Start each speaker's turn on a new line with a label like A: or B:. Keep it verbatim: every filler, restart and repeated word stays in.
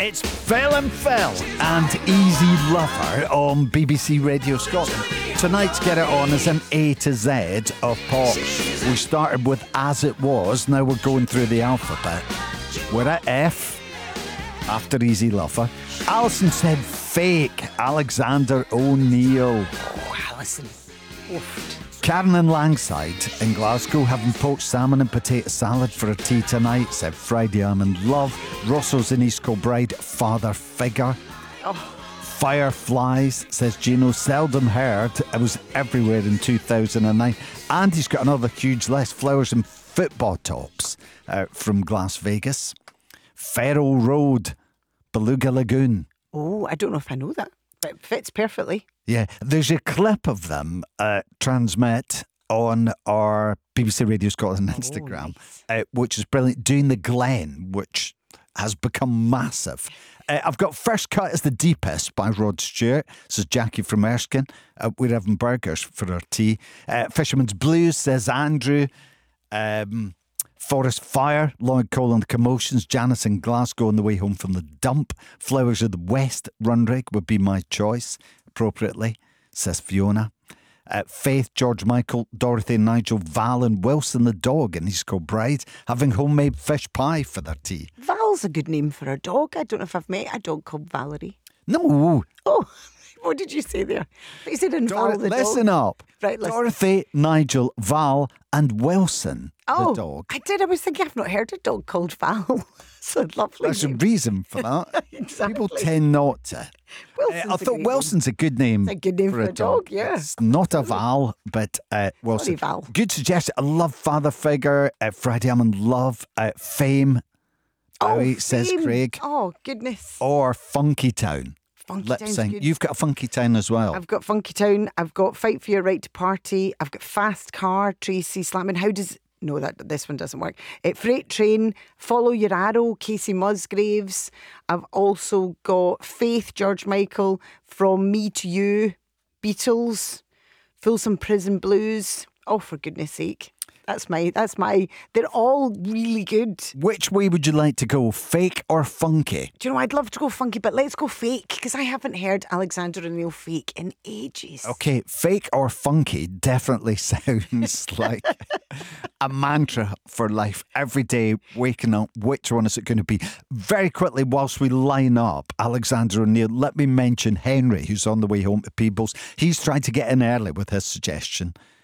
A: It's Phil and Phil and Easy Lover on B B C Radio Scotland. Tonight's Get It On is an A to Z of pop. We started with As It Was, now we're going through the alphabet. We're at F, after Easy Lover. Alison said Fake, Alexander O'Neill.
B: Oh, Alison. Oof.
A: Karen in Langside in Glasgow having poached salmon and potato salad for a tea tonight, said Friday I'm in Love. Russell's in East Kilbride, Father Figure.
B: Oh.
A: Fireflies, says Gino, seldom heard. It was everywhere in two thousand nine. And he's got another huge list. Flowers and football tops uh, from Las Vegas. Ferrell Road, Beluga Lagoon.
B: Oh, I don't know if I know that, but it fits perfectly.
A: Yeah, there's a clip of them uh, transmit on our B B C Radio Scotland Instagram,
B: oh, nice.
A: uh, which is brilliant. Doing the Glen, which has become massive. Uh, I've got First Cut as the Deepest by Rod Stewart. This is Jackie from Erskine. Uh, we're having burgers for our tea. Uh, Fisherman's Blues, says Andrew. Um, Forest Fire, Lloyd Cole and the Commotions. Janice in Glasgow on the way home from the dump. Flowers of the West, Runrig would be my choice, appropriately, says Fiona. Uh, Faith, George Michael, Dorothy and Nigel, Val and Wilson the dog in East Kilbride having homemade fish pie for their tea.
B: Val's a good name for a dog. I don't know if I've met a dog called Valerie.
A: No.
B: Oh, what did you say there? You said in
A: Dor-
B: Val the
A: listen
B: dog.
A: up.
B: Right, listen.
A: Dorothy, Nigel, Val and Wilson
B: Oh,
A: the dog.
B: I did. I was thinking I've not heard a dog called Val. It's a lovely
A: There's a
B: name.
A: reason for that.
B: Exactly.
A: People tend not to.
B: Wilson's
A: Uh, I
B: a
A: thought
B: great
A: Wilson's a good name.
B: It's a good name for a dog, yeah.
A: It's not a Val, but uh, Wilson.
B: Sorry, Val.
A: Good suggestion. I love Father Figure. Uh, Friday I'm in Love. Uh, Fame. Bowie,
B: oh,
A: says
B: Fame.
A: Craig.
B: Oh, goodness.
A: Or Funky Town.
B: Funky
A: Lip
B: Town's
A: sync.
B: good.
A: You've got a Funky Town as well.
B: I've got Funky Town. I've got Fight for Your Right to Party. I've got Fast Car, Tracy Slatman. How does... No, that this one doesn't work. Uh, Freight Train, Follow Your Arrow, Casey Musgraves. I've also got Faith, George Michael, From Me to You, Beatles, Folsom Prison Blues. Oh, for goodness sake. That's my, that's my, they're all really good.
A: Which way would you like to go, fake or funky?
B: Do you know, I'd love to go funky, but let's go fake, because I haven't heard Alexander O'Neill Fake in ages.
A: Okay, fake or funky definitely sounds like a mantra for life. Every day, waking up, which one is it going to be? Very quickly, whilst we line up Alexander O'Neill, let me mention Henry, who's on the way home to Peebles. He's trying to get in early with his suggestion.